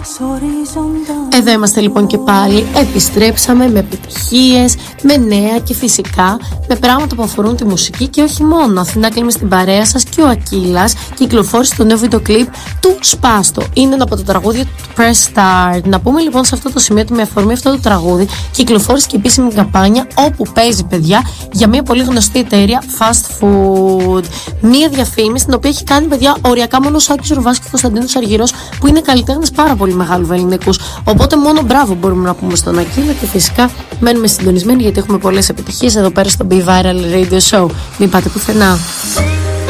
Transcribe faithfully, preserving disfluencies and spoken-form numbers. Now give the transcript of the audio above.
Εδώ είμαστε λοιπόν και πάλι. Επιστρέψαμε με επιτυχίες, με νέα και φυσικά με πράγματα που αφορούν τη μουσική και όχι μόνο. Αθηνά Κλίμη στην παρέα σας και ο Ακύλας κυκλοφόρησε το νέο βίντεο κλιπ του Σπάστο. Είναι από το τραγούδι του Press Start. Να πούμε λοιπόν σε αυτό το σημείο ότι με αφορμή αυτό το τραγούδι κυκλοφόρησε και επίσημη καμπάνια όπου παίζει, παιδιά, για μια πολύ γνωστή εταιρεία fast food. Μια διαφήμιση την οποία έχει κάνει, παιδιά, οριακά μόνο ο Σάκης Ρουβάς και ο Κωνσταντίνος Αργυρός, που είναι καλλιτέχνες πάρα πολύ μεγάλου ελληνικούς. Οπότε μόνο μπράβο μπορούμε να πούμε στον Ακύλα και φυσικά μένουμε συντονισμένοι γιατί έχουμε πολλές επιτυχίες εδώ πέρα στο Be Viral Radio Show. Μην πάτε πουθενά.